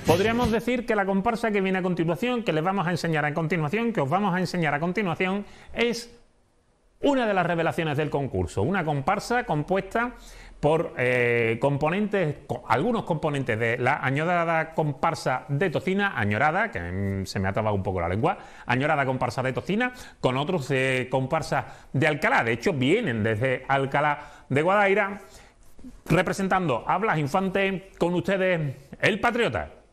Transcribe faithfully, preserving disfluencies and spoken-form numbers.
Podríamos decir que la comparsa que viene a continuación, que les vamos a enseñar a continuación, que os vamos a enseñar a continuación, es una de las revelaciones del concurso. Una comparsa compuesta por eh, componentes, algunos componentes de la añorada comparsa de Tocina, añorada, que mm, se me ha trabado un poco la lengua, añorada comparsa de Tocina, con otros eh, comparsas de Alcalá. De hecho, vienen desde Alcalá de Guadaira, representando a Blas Infante, con ustedes, el Patriota.